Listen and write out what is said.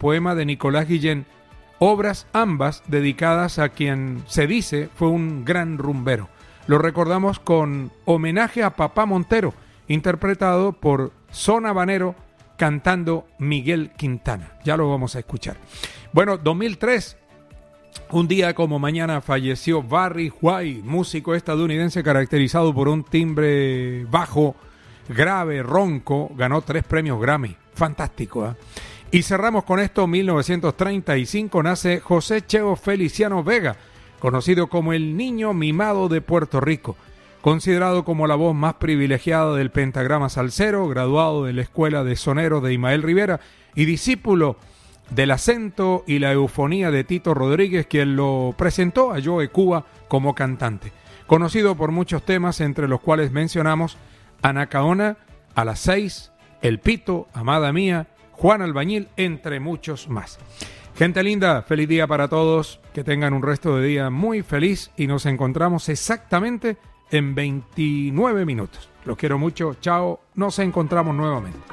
poema de Nicolás Guillén, obras ambas dedicadas a quien se dice fue un gran rumbero. Lo recordamos con homenaje a Papá Montero, interpretado por Son Habanero, cantando Miguel Quintana. Ya lo vamos a escuchar. Bueno, 2003, un día como mañana falleció Barry White, músico estadounidense caracterizado por un timbre bajo, grave, ronco. Ganó 3 premios Grammy. Fantástico, ¿eh? Y cerramos con esto. 1935 nace José Cheo Feliciano Vega, conocido como el niño mimado de Puerto Rico, considerado como la voz más privilegiada del pentagrama salsero, graduado de la Escuela de Soneros de Ismael Rivera y discípulo del acento y la eufonía de Tito Rodríguez, quien lo presentó a Joe Cuba como cantante. Conocido por muchos temas, entre los cuales mencionamos Anacaona, A las 6, El Pito, Amada Mía, Juan Albañil, entre muchos más. Gente linda, feliz día para todos, que tengan un resto de día muy feliz y nos encontramos exactamente en 29 minutos. Los quiero mucho, chao, nos encontramos nuevamente.